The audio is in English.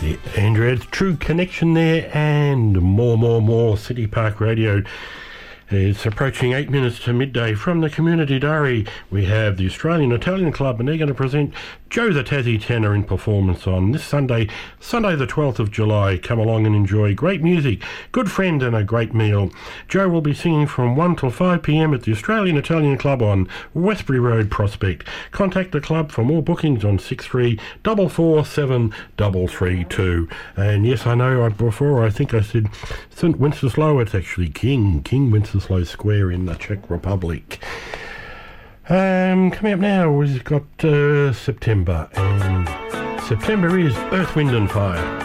Android's True Connection there, and more City Park Radio. It's approaching 8 minutes to midday. From the Community Diary, we have the Australian Italian Club, and they're going to present Joe the Tassie Tenor in performance on this Sunday the 12th of July. Come along and enjoy great music, good friend and a great meal. Joe will be singing from 1 till 5 p.m. at the Australian Italian Club on Westbury Road, Prospect. Contact the club for more bookings on 63447332. And yes, I know before I think I said St Wenceslas. It's actually King Wenceslas Square in the Czech Republic. Coming up now, we've got September, and September is Earth, Wind and Fire.